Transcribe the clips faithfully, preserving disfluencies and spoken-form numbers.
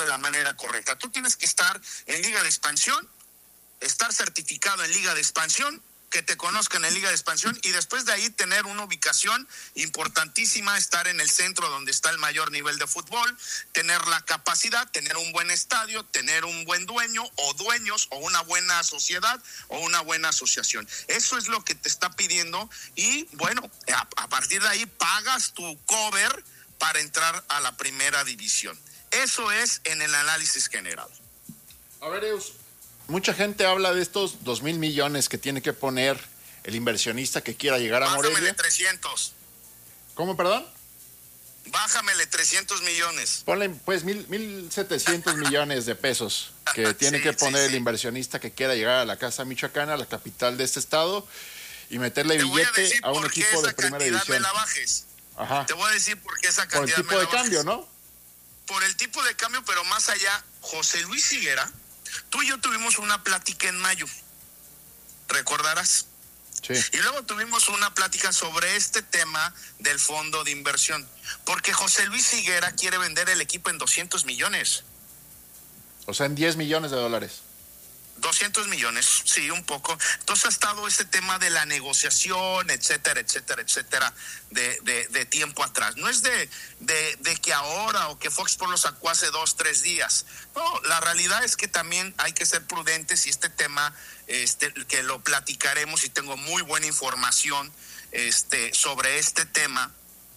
de la manera correcta. Tú tienes que estar en Liga de Expansión, estar certificado en Liga de Expansión, que te conozcan en Liga de Expansión y después de ahí tener una ubicación importantísima, estar en el centro donde está el mayor nivel de fútbol, tener la capacidad, tener un buen estadio, tener un buen dueño o dueños o una buena sociedad o una buena asociación. Eso es lo que te está pidiendo y bueno, a, a partir de ahí pagas tu cover para entrar a la primera división. Eso es en el análisis general. A ver, Eus, mucha gente habla de estos dos mil millones que tiene que poner el inversionista que quiera llegar a Morelia. Bájamele trescientos. ¿Cómo, perdón? Bájamele trescientos millones. Ponle pues mil, mil setecientos millones de pesos que tiene sí, que poner sí, el sí. inversionista que quiera llegar a la Casa Michoacana, la capital de este estado, y meterle Te billete a, a un equipo de primera división. Me la bajes. Ajá. Te voy a decir por qué esa cantidad. Por el tipo me la de cambio, bajes. ¿no? Por el tipo de cambio, pero más allá, José Luis Higuera, tú y yo tuvimos una plática en mayo, ¿recordarás? Sí. Y luego tuvimos una plática sobre este tema del fondo de inversión, porque José Luis Higuera quiere vender el equipo en doscientos millones. O sea, en diez millones de dólares. doscientos millones, sí, un poco. Entonces ha estado ese tema de la negociación, etcétera, etcétera, etcétera, de, de, de tiempo atrás. No es de, de, de que ahora o que Fox Sports lo sacó hace dos, tres días. No, la realidad es que también hay que ser prudentes y este tema, este, que lo platicaremos y tengo muy buena información este, sobre este tema.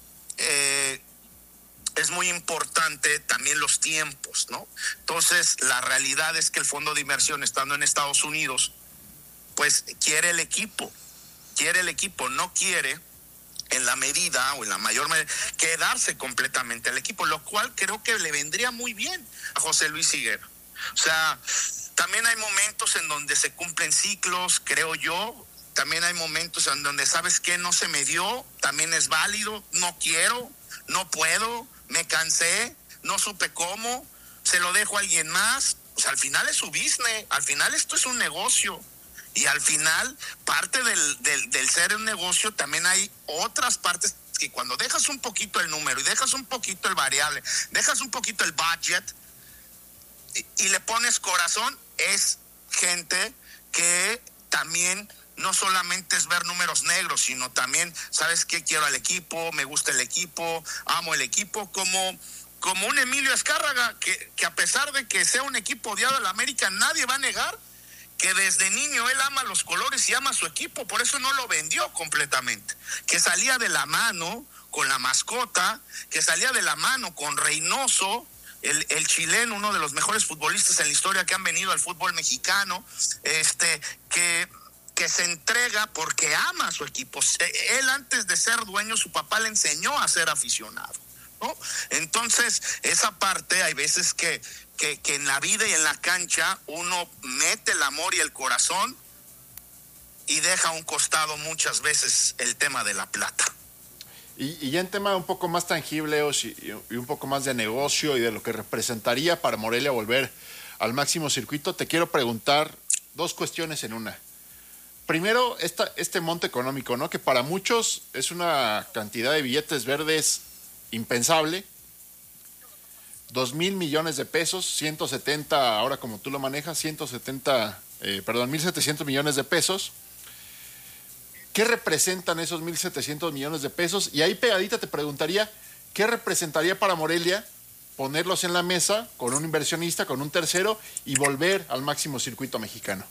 Eh, Es muy importante también los tiempos, ¿no? Entonces, la realidad es que el fondo de inversión, estando en Estados Unidos, pues quiere el equipo, quiere el equipo, no quiere en la medida o en la mayor medida quedarse completamente al equipo, lo cual creo que le vendría muy bien a José Luis Higuera. O sea, también hay momentos en donde se cumplen ciclos, creo yo, también hay momentos en donde, ¿sabes qué? No se me dio, también es válido, no quiero, no puedo, me cansé, no supe cómo, se lo dejo a alguien más. O sea, al final es su business, al final esto es un negocio. Y al final, parte del, del, del ser un negocio, también hay otras partes que cuando dejas un poquito el número y dejas un poquito el variable, dejas un poquito el budget y, y le pones corazón, es gente que también no solamente es ver números negros, sino también, ¿sabes qué? Quiero al equipo, me gusta el equipo, amo el equipo, como, como un Emilio Azcárraga, que, que a pesar de que sea un equipo odiado de la América, nadie va a negar que desde niño él ama los colores y ama su equipo, por eso no lo vendió completamente, que salía de la mano con la mascota, que salía de la mano con Reynoso, el, el chileno, uno de los mejores futbolistas en la historia que han venido al fútbol mexicano, este, que... que se entrega porque ama a su equipo. Él, antes de ser dueño, su papá le enseñó a ser aficionado, ¿no? Entonces, esa parte, hay veces que, que, que en la vida y en la cancha uno mete el amor y el corazón y deja a un costado muchas veces el tema de la plata. Y, y ya en tema un poco más tangible y, y un poco más de negocio y de lo que representaría para Morelia volver al máximo circuito, te quiero preguntar dos cuestiones en una. Primero, esta, este monto económico, ¿no? Que para muchos es una cantidad de billetes verdes impensable. Dos mil millones de pesos, ciento setenta, ahora como tú lo manejas, ciento setenta, eh, perdón, mil setecientos millones de pesos. ¿Qué representan esos mil setecientos millones de pesos? Y ahí pegadita te preguntaría, ¿qué representaría para Morelia ponerlos en la mesa con un inversionista, con un tercero y volver al máximo circuito mexicano?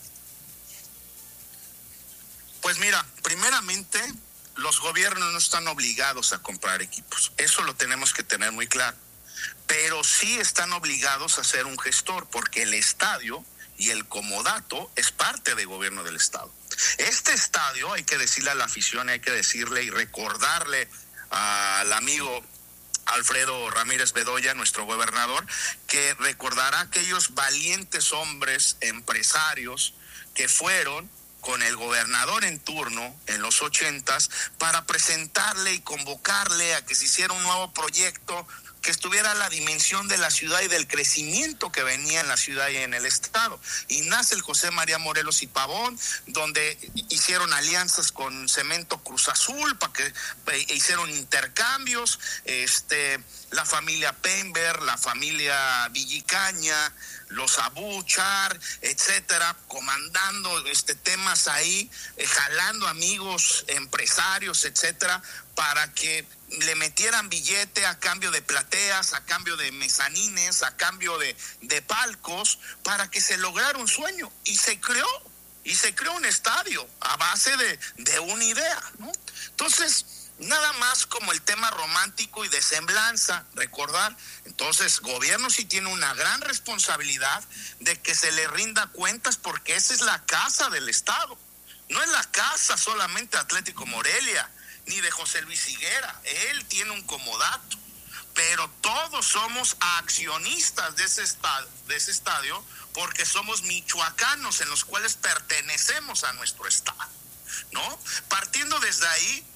Pues mira, primeramente, los gobiernos no están obligados a comprar equipos. Eso lo tenemos que tener muy claro. Pero sí están obligados a ser un gestor, porque el estadio y el comodato es parte del gobierno del estado. Este estadio, hay que decirle a la afición, hay que decirle y recordarle al amigo Alfredo Ramírez Bedoya, nuestro gobernador, que recordará a aquellos valientes hombres, empresarios, que fueron con el gobernador en turno en los ochentas para presentarle y convocarle a que se hiciera un nuevo proyecto que estuviera a la dimensión de la ciudad y del crecimiento que venía en la ciudad y en el estado. Y nace el José María Morelos y Pavón, donde hicieron alianzas con Cemento Cruz Azul, para que eh, hicieron intercambios, este, la familia Pember, la familia Villicaña, los Abuchar, etcétera, comandando este temas ahí, eh, jalando amigos, empresarios, etcétera, para que le metieran billete a cambio de plateas, a cambio de mezanines, a cambio de, de palcos, para que se lograra un sueño. Y se creó, y se creó un estadio a base de, de una idea, ¿no? Entonces, nada más como el tema romántico y de semblanza, recordar, entonces, gobierno sí tiene una gran responsabilidad de que se le rinda cuentas, porque esa es la casa del Estado. No es la casa solamente de Atlético Morelia, ni de José Luis Higuera. Él tiene un comodato, pero todos somos accionistas de ese estadio, de ese estadio, porque somos michoacanos en los cuales pertenecemos a nuestro estado, ¿no? Partiendo desde ahí,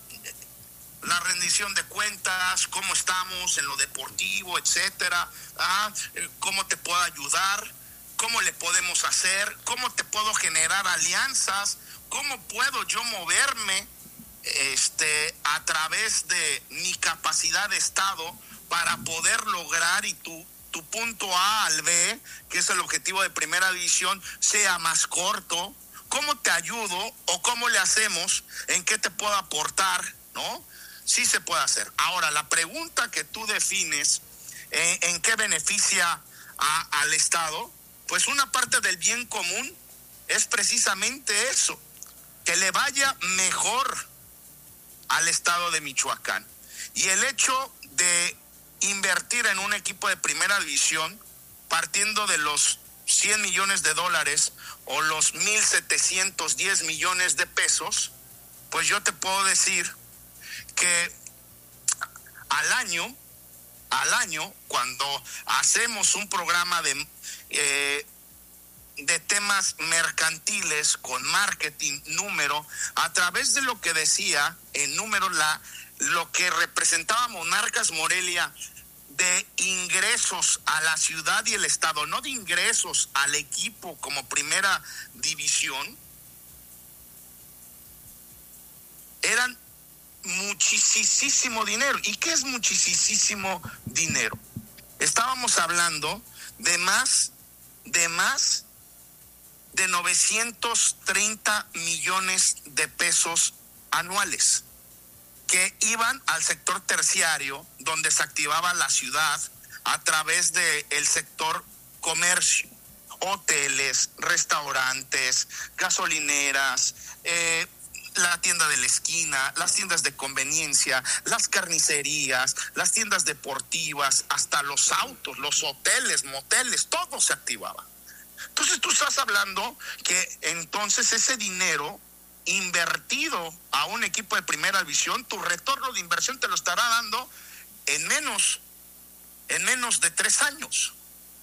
la rendición de cuentas, cómo estamos en lo deportivo, etcétera, ah, cómo te puedo ayudar, cómo le podemos hacer, cómo te puedo generar alianzas, cómo puedo yo moverme este, a través de mi capacidad de Estado para poder lograr y tu, tu punto A al B, que es el objetivo de primera división, sea más corto. ¿Cómo te ayudo o cómo le hacemos? ¿En qué te puedo aportar? ¿No? Sí se puede hacer. Ahora, la pregunta que tú defines, eh, ¿en qué beneficia a, al Estado? Pues una parte del bien común es precisamente eso, que le vaya mejor al estado de Michoacán. Y el hecho de invertir en un equipo de primera división, partiendo de los cien millones de dólares o los mil setecientos diez millones de pesos, pues yo te puedo decir que al año, al año, cuando hacemos un programa de, eh, de temas mercantiles con marketing, número, a través de lo que decía en número, la, lo que representaba Monarcas Morelia de ingresos a la ciudad y el estado, no de ingresos al equipo como primera división, eran muchísimo dinero. ¿Y qué es muchísimo dinero? Estábamos hablando de más, de más de novecientos treinta millones de pesos anuales que iban al sector terciario, donde se activaba la ciudad a través del sector comercio, hoteles, restaurantes, gasolineras, eh, la tienda de la esquina, las tiendas de conveniencia, las carnicerías, las tiendas deportivas, hasta los autos, los hoteles, moteles, todo se activaba. Entonces tú estás hablando que entonces ese dinero invertido a un equipo de primera división, tu retorno de inversión te lo estará dando en menos, en menos de tres años.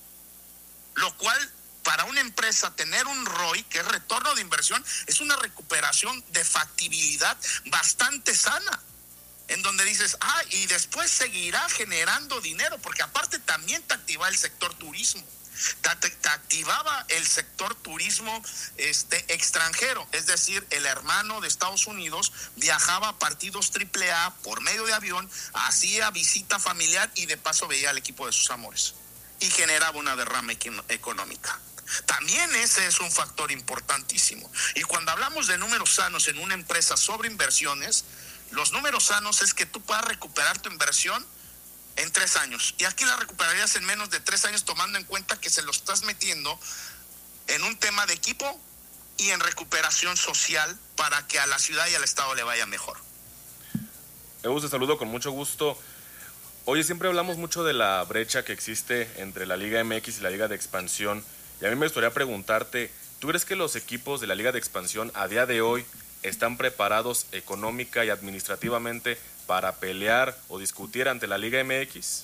Lo cual, para una empresa tener un R O I, que es retorno de inversión, es una recuperación de factibilidad bastante sana, en donde dices, ah, y después seguirá generando dinero, porque aparte también te activa el sector turismo. Te, te, te activaba el sector turismo este, extranjero, es decir, el hermano de Estados Unidos viajaba a partidos triple A por medio de avión, hacía visita familiar y de paso veía al equipo de sus amores y generaba una derrama económica. También ese es un factor importantísimo. Y cuando hablamos de números sanos en una empresa sobre inversiones, los números sanos es que tú puedas recuperar tu inversión en tres años. Y aquí la recuperarías en menos de tres años, tomando en cuenta que se lo estás metiendo en un tema de equipo y en recuperación social para que a la ciudad y al estado le vaya mejor. Eus, te saludo con mucho gusto. Oye, siempre hablamos mucho de la brecha que existe entre la Liga M X y la Liga de Expansión. Y a mí me gustaría preguntarte, ¿tú crees que los equipos de la Liga de Expansión a día de hoy están preparados económica y administrativamente para pelear o discutir ante la Liga M X?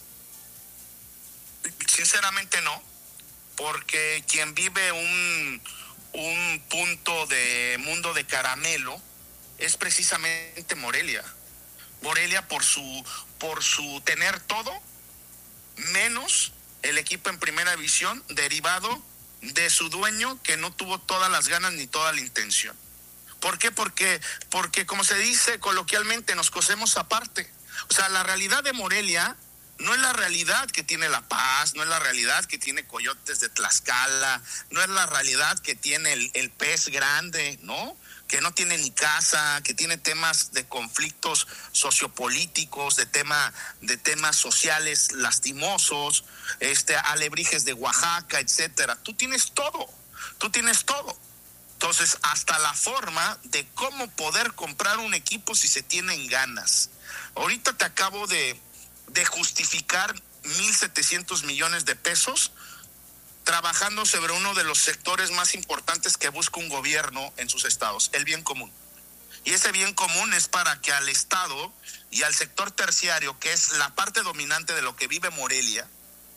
Sinceramente no, porque quien vive un, un punto de mundo de caramelo es precisamente Morelia. Morelia por su, por su tener todo menos el equipo en primera división derivado de su dueño que no tuvo todas las ganas ni toda la intención. ¿Por qué? Porque, porque como se dice coloquialmente, nos cosemos aparte. O sea, la realidad de Morelia no es la realidad que tiene La Paz, no es la realidad que tiene Coyotes de Tlaxcala, no es la realidad que tiene el, el Pez Grande, ¿no? Que no tiene ni casa, que tiene temas de conflictos sociopolíticos, de tema, de temas sociales lastimosos, este, alebrijes de Oaxaca, etcétera. Tú tienes todo, tú tienes todo. Entonces, hasta la forma de cómo poder comprar un equipo si se tienen ganas. Ahorita te acabo de, de justificar mil setecientos millones de pesos trabajando sobre uno de los sectores más importantes que busca un gobierno en sus estados, el bien común. Y ese bien común es para que al Estado y al sector terciario, que es la parte dominante de lo que vive Morelia,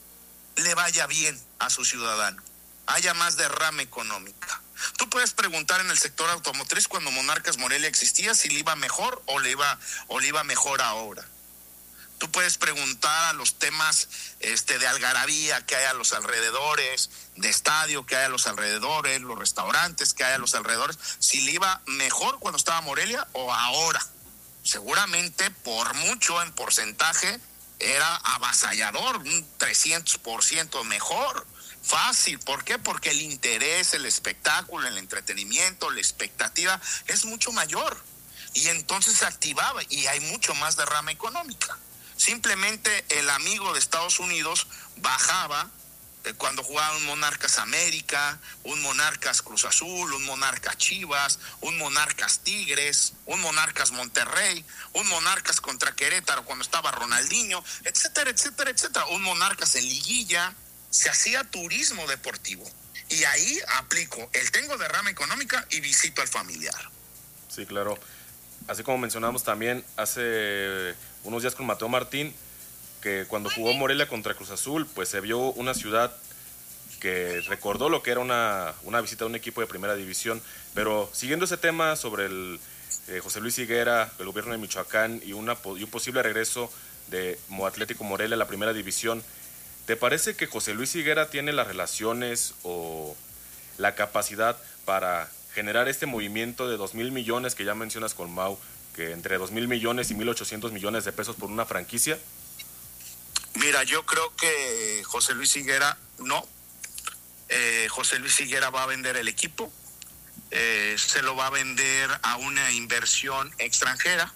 le vaya bien a su ciudadano, haya más derrama económica. Tú puedes preguntar en el sector automotriz cuando Monarcas Morelia existía si le iba mejor o le iba, o le iba mejor ahora. Tú puedes preguntar a los temas este, de algarabía que hay a los alrededores, de estadio que hay a los alrededores, los restaurantes que hay a los alrededores, si le iba mejor cuando estaba Morelia o ahora. Seguramente por mucho en porcentaje era avasallador, un trescientos por ciento mejor. Fácil, ¿por qué? Porque el interés, el espectáculo, el entretenimiento, la expectativa es mucho mayor y entonces se activaba y hay mucho más derrama económica. Simplemente el amigo de Estados Unidos bajaba eh, cuando jugaba un Monarcas América, un Monarcas Cruz Azul, un Monarcas Chivas, un Monarcas Tigres, un Monarcas Monterrey, un Monarcas contra Querétaro cuando estaba Ronaldinho, etcétera, etcétera, etcétera, un Monarcas en liguilla. Se hacía turismo deportivo y ahí aplico el tengo derrama económica y visito al familiar. Sí, claro. Así como mencionamos también hace unos días con Mateo Martín, que cuando jugó Morelia contra Cruz Azul, pues se vio una ciudad que recordó lo que era una, una visita de un equipo de primera división. Pero siguiendo ese tema sobre el eh, José Luis Higuera, el gobierno de Michoacán y, una, y un posible regreso de Atlético Morelia a la primera división, ¿te parece que José Luis Higuera tiene las relaciones o la capacidad para generar este movimiento de dos mil millones que ya mencionas con Mau, que entre dos mil millones y mil ochocientos millones de pesos por una franquicia? Mira, yo creo que José Luis Higuera no. Eh, José Luis Higuera va a vender el equipo, eh, se lo va a vender a una inversión extranjera.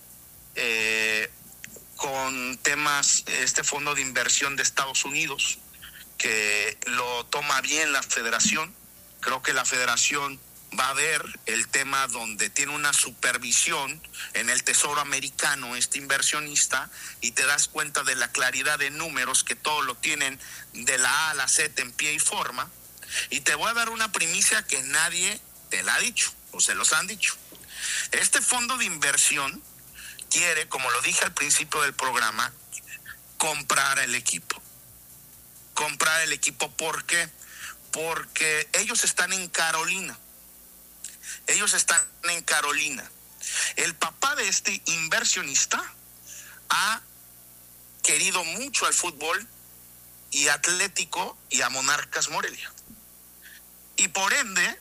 Eh, con temas, este fondo de inversión de Estados Unidos, que lo toma bien la federación. Creo que la federación va a ver el tema donde tiene una supervisión en el Tesoro Americano, este inversionista, y te das cuenta de la claridad de números que todo lo tienen de la A a la Z en pie y forma. Y te voy a dar una primicia que nadie te la ha dicho, o se los han dicho. Este fondo de inversión quiere, como lo dije al principio del programa, comprar el equipo. Comprar el equipo, ¿por qué? Porque ellos están en Carolina. Ellos están en Carolina. El papá de este inversionista ha querido mucho al fútbol y Atlético y a Monarcas Morelia. Y por ende,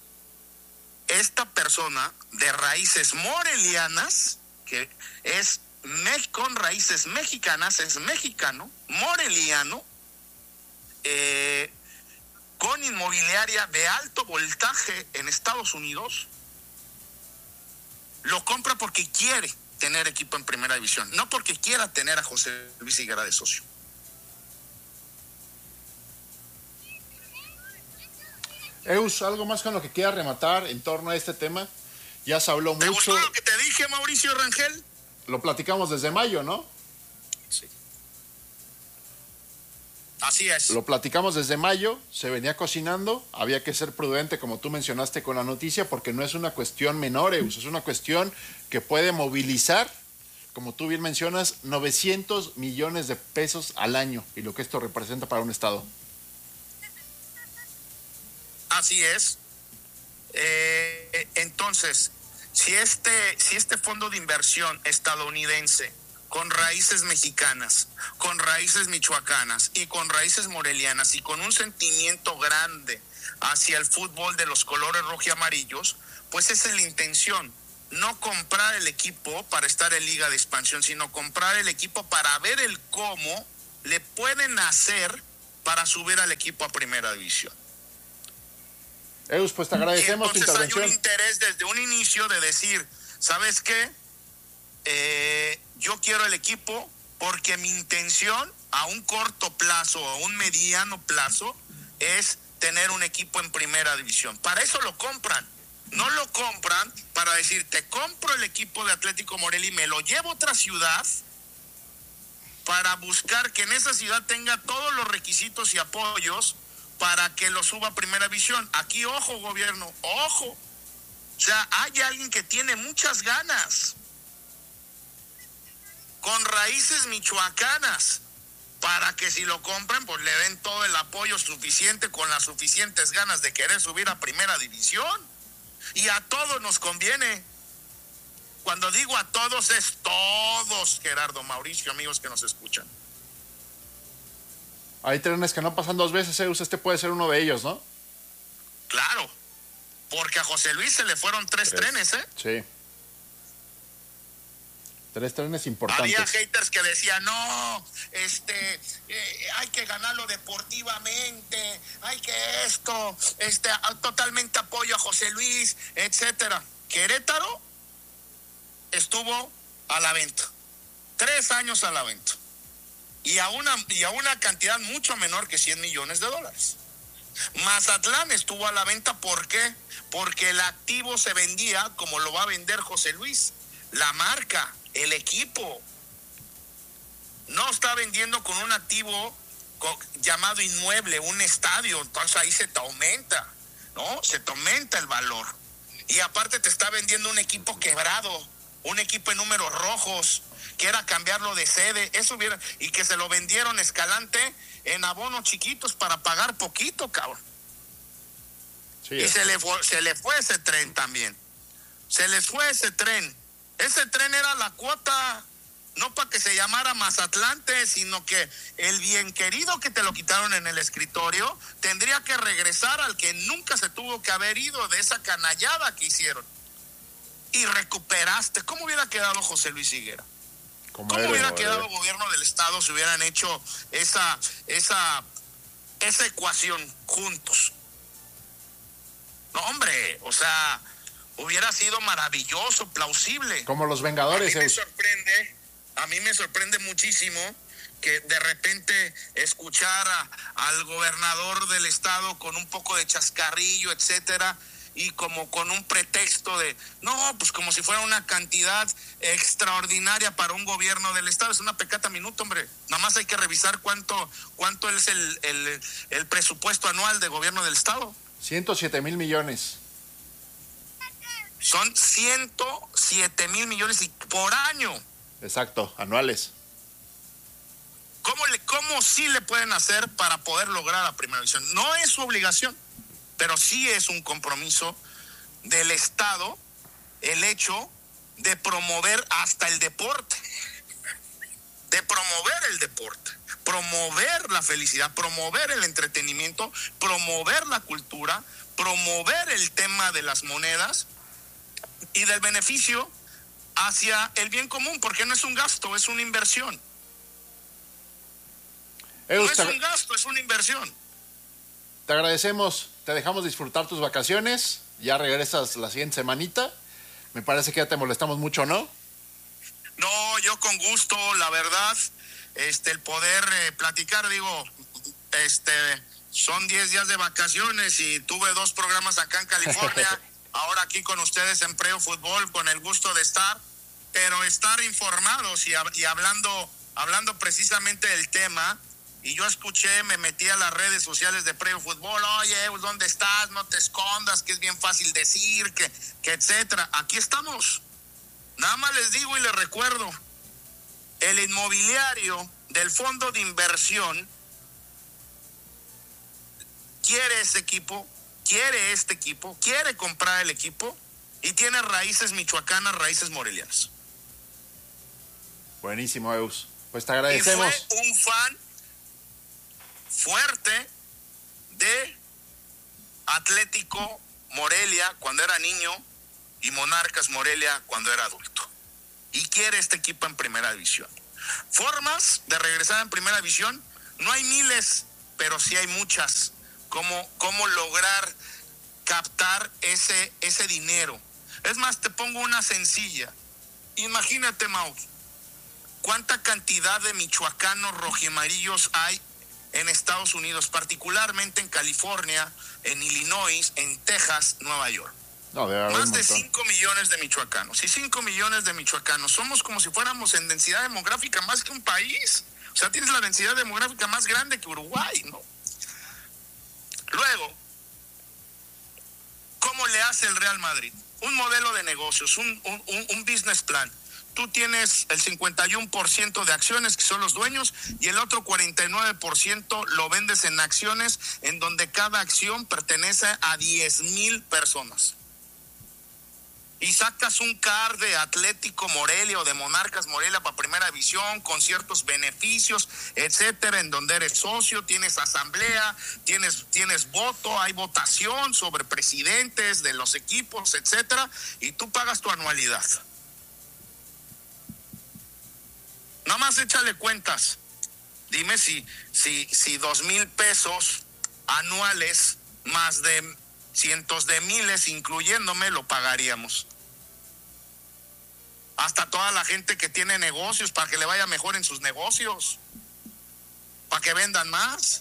esta persona de raíces morelianas, que es con raíces mexicanas, es mexicano, moreliano, eh, con inmobiliaria de alto voltaje en Estados Unidos, lo compra porque quiere tener equipo en primera división, no porque quiera tener a José Luis Higuera de socio. Eus, ¿algo más con lo que quiera rematar en torno a este tema? Ya se habló ¿Te mucho. gustó lo que te dije, Mauricio Rangel? Lo platicamos desde mayo, ¿no? Sí. Así es. Lo platicamos desde mayo, se venía cocinando, había que ser prudente, como tú mencionaste con la noticia, porque no es una cuestión menor, Eus, es una cuestión que puede movilizar, como tú bien mencionas, novecientos millones de pesos al año, y lo que esto representa para un estado. Así es. Eh, entonces, si este, si este fondo de inversión estadounidense con raíces mexicanas, con raíces michoacanas y con raíces morelianas y con un sentimiento grande hacia el fútbol de los colores rojo y amarillos, pues esa es la intención. No comprar el equipo para estar en Liga de Expansión, sino comprar el equipo para ver el cómo le pueden hacer para subir al equipo a Primera División. Eus, pues te agradecemos tu intervención. Hay un interés desde un inicio de decir, ¿sabes qué? Eh, yo quiero el equipo porque mi intención a un corto plazo o a un mediano plazo es tener un equipo en Primera División. Para eso lo compran. No lo compran para decir, te compro el equipo de Atlético Morelia y me lo llevo a otra ciudad para buscar que en esa ciudad tenga todos los requisitos y apoyos para que lo suba a Primera División. Aquí, ojo, gobierno, ojo. O sea, hay alguien que tiene muchas ganas, con raíces michoacanas, para que si lo compran, pues le den todo el apoyo suficiente, con las suficientes ganas de querer subir a Primera División. Y a todos nos conviene. Cuando digo a todos, es todos, Gerardo, Mauricio, amigos que nos escuchan. Hay trenes que no pasan dos veces, Eus, este puede ser uno de ellos, ¿no? Claro, porque a José Luis se le fueron tres, tres. trenes, ¿eh? Sí. Tres trenes importantes. Había haters que decían, no, este, eh, hay que ganarlo deportivamente, hay que esto, este, totalmente apoyo a José Luis, etcétera. Querétaro estuvo a la venta, tres años a la venta, y a una, y a una cantidad mucho menor que cien millones de dólares. Mazatlán estuvo a la venta, ¿por qué? Porque el activo se vendía como lo va a vender José Luis, la marca, el equipo. No está vendiendo con un activo con, llamado inmueble, un estadio, entonces ahí se te aumenta, ¿no? Se te aumenta el valor. Y aparte te está vendiendo un equipo quebrado, un equipo en números rojos, que era cambiarlo de sede, eso hubiera, y que se lo vendieron Escalante en abonos chiquitos para pagar poquito, cabrón. Sí, y se le, fue, se le fue ese tren también. Se les fue ese tren. Ese tren era la cuota, no para que se llamara Mazatlante, sino que el bien querido que te lo quitaron en el escritorio tendría que regresar al que nunca se tuvo que haber ido de esa canallada que hicieron. Y recuperaste. ¿Cómo hubiera quedado José Luis Higuera? ¿Cómo héroe, hubiera quedado el gobierno del estado si hubieran hecho esa, esa, esa ecuación juntos? No, hombre, o sea, hubiera sido maravilloso, plausible. Como los Vengadores. A mí me sorprende, a mí me sorprende muchísimo que de repente escuchar a, al gobernador del estado con un poco de chascarrillo, etcétera, y como con un pretexto de, no, pues como si fuera una cantidad extraordinaria para un gobierno del estado. Es una pecata minuto, hombre. Nada más hay que revisar cuánto, cuánto es el, el, el presupuesto anual de gobierno del estado. ciento siete mil millones. Son ciento siete mil millones por año. Exacto, anuales. ¿Cómo, le, ¿Cómo sí le pueden hacer para poder lograr la Primera División? No es su obligación, pero sí es un compromiso del Estado el hecho de promover hasta el deporte, de promover el deporte, promover la felicidad, promover el entretenimiento, promover la cultura, promover el tema de las monedas y del beneficio hacia el bien común, porque no es un gasto, es una inversión. No es un gasto, es una inversión. Te agradecemos, te dejamos disfrutar tus vacaciones, ya regresas la siguiente semanita. Me parece que ya te molestamos mucho, ¿no? No, yo con gusto, la verdad, este, el poder eh, platicar, digo, este, son diez días de vacaciones y tuve dos programas acá en California, ahora aquí con ustedes en Preo Fútbol, con el gusto de estar, pero estar informados y, y hablando, hablando precisamente del tema. Y yo escuché, me metí a las redes sociales de Previo Fútbol, oye, ¿dónde estás? No te escondas, que es bien fácil decir, que, que etcétera. Aquí estamos. Nada más les digo y les recuerdo, el inmobiliario del fondo de inversión quiere ese equipo, quiere este equipo, quiere comprar el equipo y tiene raíces michoacanas, raíces morelianas. Buenísimo, Eus. Pues te agradecemos. Y fue un fan fuerte de Atlético Morelia cuando era niño y Monarcas Morelia cuando era adulto. Y quiere este equipo en primera división. Formas de regresar en primera división, no hay miles, pero sí hay muchas. Cómo, cómo lograr captar ese, ese dinero. Es más, te pongo una sencilla. Imagínate, Maus, cuánta cantidad de michoacanos rojiamarillos hay en Estados Unidos, particularmente en California, en Illinois, en Texas, Nueva York. No, de Más de cinco millones de michoacanos. Y cinco millones de michoacanos. Somos como si fuéramos en densidad demográfica más que un país. O sea, tienes la densidad demográfica más grande que Uruguay, ¿no? Luego, ¿cómo le hace el Real Madrid? Un modelo de negocios, un, un, un business plan. Tú tienes el cincuenta y uno por ciento de acciones, que son los dueños, y el otro cuarenta y nueve por ciento lo vendes en acciones, en donde cada acción pertenece a diez mil personas. Y sacas un C A R de Atlético Morelia o de Monarcas Morelia para primera división con ciertos beneficios, etcétera, en donde eres socio, tienes asamblea, tienes, tienes voto, hay votación sobre presidentes de los equipos, etcétera, y tú pagas tu anualidad. Nada más échale cuentas. Dime si, si, si dos mil pesos anuales más de cientos de miles, incluyéndome, lo pagaríamos. Hasta toda la gente que tiene negocios, para que le vaya mejor en sus negocios, para que vendan más.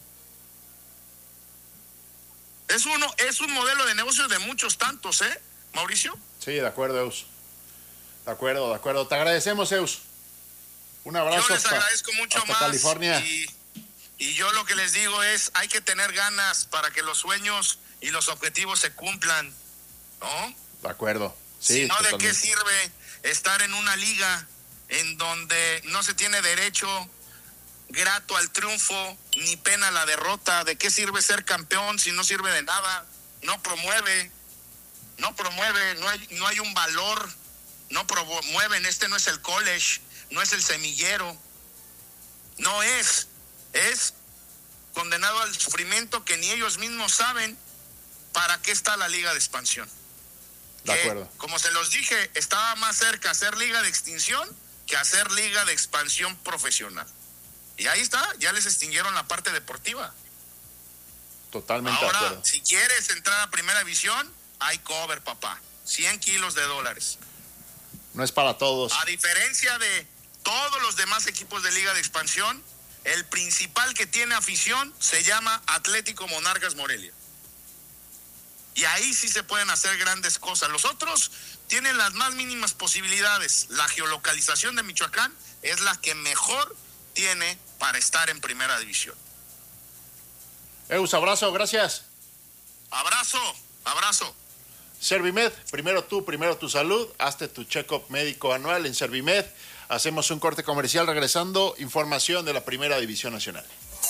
Es uno, es un modelo de negocio de muchos tantos, ¿eh, Mauricio? Sí, de acuerdo, Eus. De acuerdo, de acuerdo. Te agradecemos, Eus. Un abrazo. Yo les hasta, agradezco mucho hasta más. California. Y, y yo lo que les digo es, hay que tener ganas para que los sueños y los objetivos se cumplan, ¿no? De acuerdo. Sí, si no, totalmente. ¿de qué sirve estar en una liga en donde no se tiene derecho grato al triunfo ni pena a la derrota? ¿De qué sirve ser campeón si no sirve de nada? No promueve, no promueve, no hay, no hay un valor, no promueven. Este no es el college, no es el semillero, no es, es condenado al sufrimiento que ni ellos mismos saben para qué está la liga de expansión. De que, acuerdo. como se los dije, estaba más cerca hacer liga de extinción que hacer liga de expansión profesional. Y ahí está, ya les extinguieron la parte deportiva. Totalmente Ahora, de acuerdo. si quieres entrar a primera división, hay cover, papá. cien kilos de dólares. No es para todos. A diferencia de todos los demás equipos de liga de expansión, el principal que tiene afición se llama Atlético Monarcas Morelia. Y ahí sí se pueden hacer grandes cosas. Los otros tienen las más mínimas posibilidades. La geolocalización de Michoacán es la que mejor tiene para estar en primera división. Eus, abrazo, gracias. Abrazo, abrazo. Servimed, primero tú, primero tu salud. Hazte tu check-up médico anual en Servimed. Hacemos un corte comercial, regresando, información de la Primera División Nacional.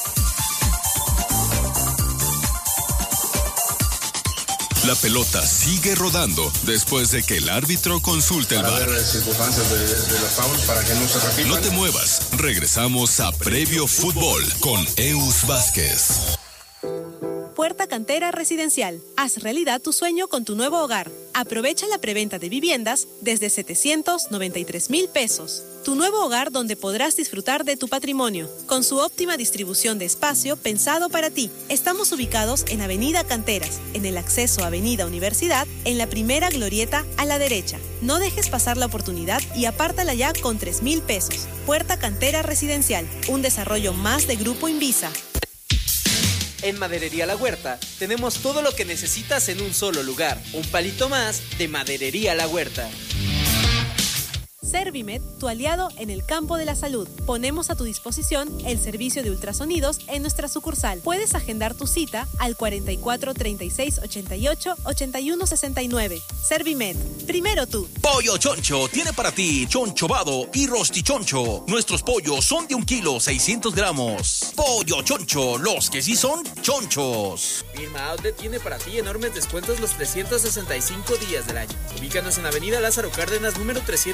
La pelota sigue rodando después de que el árbitro consulte el para V A R. ver circunstancias de, de los fouls para que no se repitan. No te muevas, regresamos a Previo Fútbol con Eus Vázquez. Puerta Cantera Residencial. Haz realidad tu sueño con tu nuevo hogar. Aprovecha la preventa de viviendas desde setecientos noventa y tres mil pesos. Tu nuevo hogar donde podrás disfrutar de tu patrimonio, con su óptima distribución de espacio pensado para ti. Estamos ubicados en Avenida Canteras, en el acceso a Avenida Universidad, en la primera glorieta a la derecha. No dejes pasar la oportunidad y apártala ya con tres mil pesos. Puerta Cantera Residencial, un desarrollo más de Grupo Invisa. En Maderería La Huerta tenemos todo lo que necesitas en un solo lugar. Un palito más de Maderería La Huerta. Servimed, tu aliado en el campo de la salud. Ponemos a tu disposición el servicio de ultrasonidos en nuestra sucursal. Puedes agendar tu cita al cuarenta y cuatro, treinta y seis, ochenta y ocho, ochenta y uno, sesenta y nueve. Servimed, primero tú. Pollo Choncho tiene para ti chonchobado y rostichoncho. Nuestros pollos son de un kilo, seiscientos gramos. Pollo Choncho, los que sí son chonchos. Firma Outlet tiene para ti enormes descuentos los trescientos sesenta y cinco días del año. Ubícanos en Avenida Lázaro Cárdenas, número trescientos cincuenta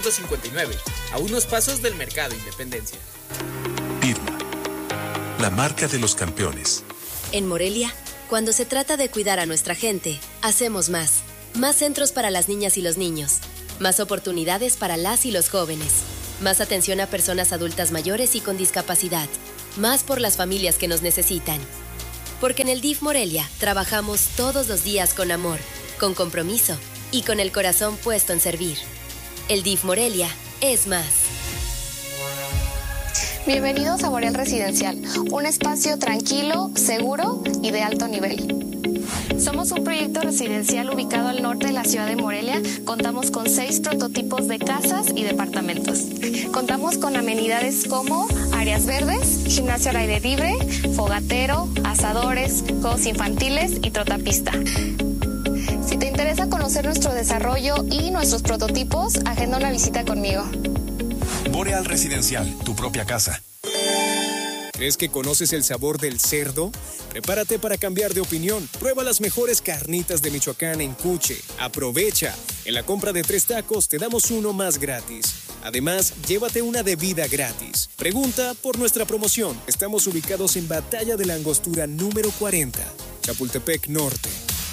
noventa y nueve, a unos pasos del Mercado Independencia. Pirma, la marca de los campeones. En Morelia, cuando se trata de cuidar a nuestra gente, hacemos más. Más centros para las niñas y los niños. Más oportunidades para las y los jóvenes. Más atención a personas adultas mayores y con discapacidad. Más por las familias que nos necesitan. Porque en el D I F Morelia trabajamos todos los días con amor, con compromiso y con el corazón puesto en servir. El D I F Morelia es más. Bienvenidos a Boreal Residencial, un espacio tranquilo, seguro y de alto nivel. Somos un proyecto residencial ubicado al norte de la ciudad de Morelia. Contamos con seis prototipos de casas y departamentos. Contamos con amenidades como áreas verdes, gimnasio al aire libre, fogatero, asadores, juegos infantiles y trotapista. Si te interesa conocer nuestro desarrollo y nuestros prototipos, agenda una visita conmigo. Boreal Residencial, tu propia casa. ¿Crees que conoces el sabor del cerdo? Prepárate para cambiar de opinión. Prueba las mejores carnitas de Michoacán en Cuche. Aprovecha. En la compra de tres tacos te damos uno más gratis. Además, llévate una bebida gratis. Pregunta por nuestra promoción. Estamos ubicados en Batalla de la Angostura número cuarenta, Chapultepec Norte.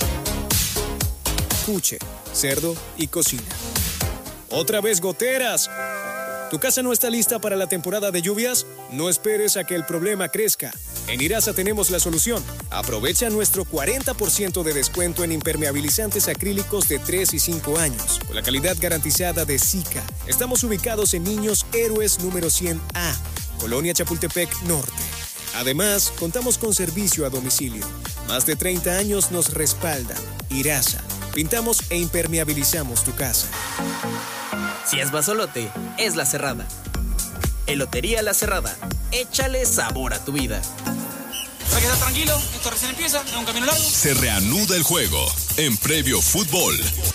Cuche, cerdo y cocina. ¡Otra vez goteras! ¿Tu casa no está lista para la temporada de lluvias? No esperes a que el problema crezca. En Irasa tenemos la solución. Aprovecha nuestro cuarenta por ciento de descuento en impermeabilizantes acrílicos de tres y cinco años, con la calidad garantizada de Sika. Estamos ubicados en Niños Héroes número cien A, Colonia Chapultepec Norte. Además, contamos con servicio a domicilio. Más de treinta años nos respaldan. Irasa. Pintamos e impermeabilizamos tu casa. Si es Basolote, es La Cerrada. Elotería La Cerrada. Échale sabor a tu vida. Para que estés tranquilo, esto recién empieza, es un camino largo. Se reanuda el juego en Previo Fútbol.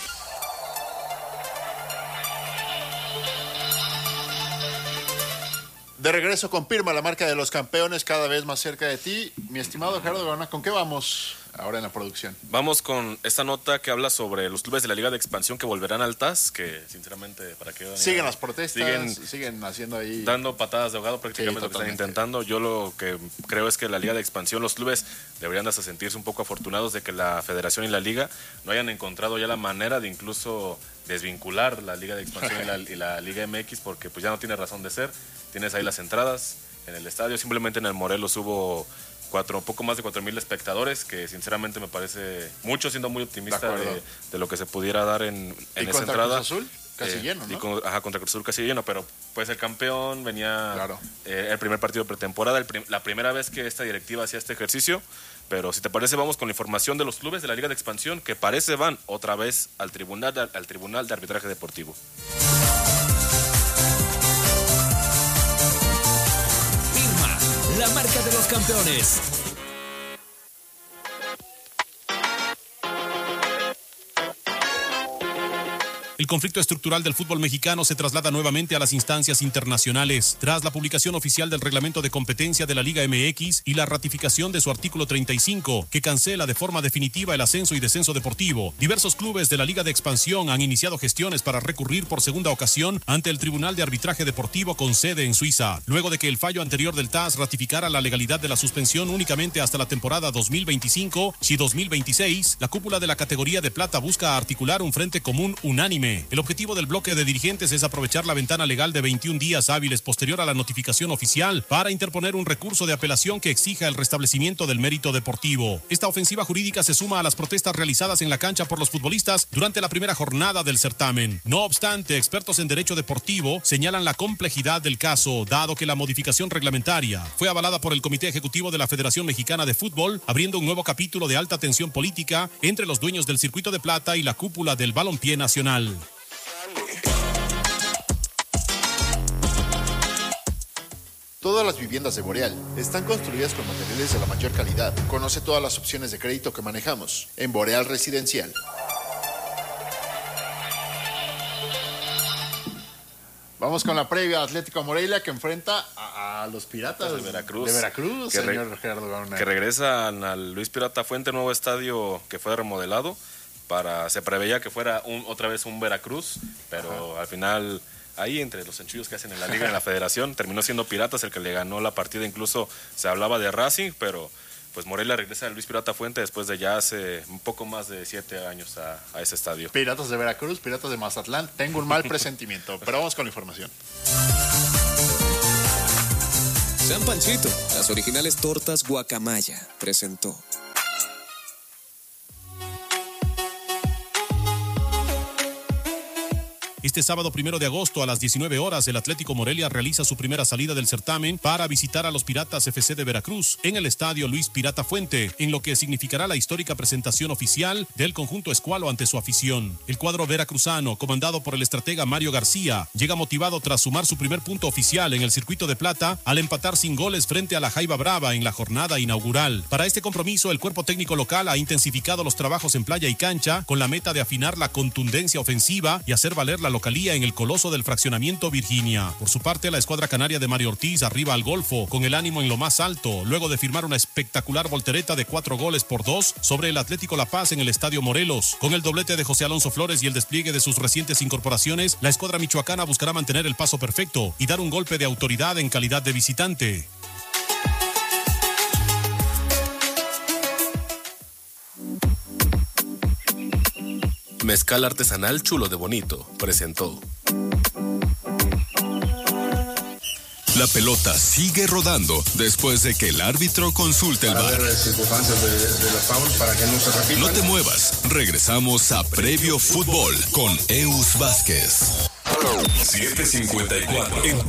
De regreso con Pirma, la marca de los campeones, cada vez más cerca de ti. Mi estimado Gerardo Gaona, ¿con qué vamos ahora en la producción? Vamos con esta nota que habla sobre los clubes de la Liga de Expansión que volverán al T A S, que sinceramente, ¿para qué? Siguen las protestas, siguen, siguen haciendo ahí... dando patadas de ahogado prácticamente, sí, lo que están intentando. Yo lo que creo es que la Liga de Expansión, los clubes deberían hasta sentirse un poco afortunados de que la Federación y la Liga no hayan encontrado ya la manera de incluso desvincular la Liga de Expansión y, la, y la Liga M X, porque pues ya no tiene razón de ser. Tienes ahí las entradas en el estadio, simplemente en el Morelos hubo cuatro, poco más de cuatro mil espectadores, que sinceramente me parece mucho, siendo muy optimista de, de, de lo que se pudiera dar en, en esa entrada. Cruz Azul? Casi eh, lleno, ¿no? Y con, ajá, contra Cruz Azul casi lleno, pero pues el campeón venía, claro. eh, el primer partido de pretemporada, el prim, la primera vez que esta directiva hacía este ejercicio. Pero si te parece, vamos con la información de los clubes de la Liga de Expansión, que parece van otra vez al tribunal, al, al tribunal de arbitraje deportivo. Pirma, la marca de los campeones. El conflicto estructural del fútbol mexicano se traslada nuevamente a las instancias internacionales. Tras la publicación oficial del reglamento de competencia de la Liga M X y la ratificación de su artículo treinta y cinco, que cancela de forma definitiva el ascenso y descenso deportivo, diversos clubes de la Liga de Expansión han iniciado gestiones para recurrir por segunda ocasión ante el Tribunal de Arbitraje Deportivo con sede en Suiza, luego de que el fallo anterior del T A S ratificara la legalidad de la suspensión únicamente hasta la temporada dos mil veinticinco y dos mil veintiséis. La cúpula de la categoría de plata busca articular un frente común unánime. El objetivo del bloque de dirigentes es aprovechar la ventana legal de veintiún días hábiles posterior a la notificación oficial para interponer un recurso de apelación que exija el restablecimiento del mérito deportivo. Esta ofensiva jurídica se suma a las protestas realizadas en la cancha por los futbolistas durante la primera jornada del certamen. No obstante, expertos en derecho deportivo señalan la complejidad del caso, dado que la modificación reglamentaria fue avalada por el Comité Ejecutivo de la Federación Mexicana de Fútbol, abriendo un nuevo capítulo de alta tensión política entre los dueños del circuito de plata y la cúpula del balompié nacional. Todas las viviendas de Boreal están construidas con materiales de la mayor calidad. Conoce todas las opciones de crédito que manejamos en Boreal Residencial. Vamos con la previa Atlético Morelia, que enfrenta a, a los Piratas de Veracruz. De Veracruz, que señor re, Gerardo Gaona. Que regresan al Luis Pirata Fuente, nuevo estadio que fue remodelado. Para, se preveía que fuera un, otra vez un Veracruz, pero ajá, al final ahí entre los enchullos que hacen en la liga, en la federación, terminó siendo Piratas el que le ganó la partida. Incluso se hablaba de Racing, pero pues Morelia regresa a Luis Pirata Fuente después de ya hace un poco más de siete años a, a ese estadio. Piratas de Veracruz, Piratas de Mazatlán, tengo un mal presentimiento, pero vamos con la información. San Panchito, las originales tortas Guacamaya, presentó. Este sábado primero de agosto a las diecinueve horas, el Atlético Morelia realiza su primera salida del certamen para visitar a los Piratas F C de Veracruz en el estadio Luis Pirata Fuente, en lo que significará la histórica presentación oficial del conjunto escualo ante su afición. El cuadro veracruzano, comandado por el estratega Mario García, llega motivado tras sumar su primer punto oficial en el circuito de plata al empatar sin goles frente a la Jaiba Brava en la jornada inaugural. Para este compromiso, el cuerpo técnico local ha intensificado los trabajos en playa y cancha con la meta de afinar la contundencia ofensiva y hacer valer la localía en el coloso del fraccionamiento Virginia. Por su parte, la escuadra canaria de Mario Ortiz arriba al Golfo con el ánimo en lo más alto, luego de firmar una espectacular voltereta de cuatro goles por dos sobre el Atlético La Paz en el Estadio Morelos. Con el doblete de José Alonso Flores y el despliegue de sus recientes incorporaciones, la escuadra michoacana buscará mantener el paso perfecto y dar un golpe de autoridad en calidad de visitante. Mezcal artesanal Chulo de Bonito presentó. La pelota sigue rodando después de que el árbitro consulte el Para V A R. ver las circunstancias de, de la foul para que no se repitan. No te muevas, regresamos a Previo Fútbol con Eus Vázquez. siete cincuenta y cuatro.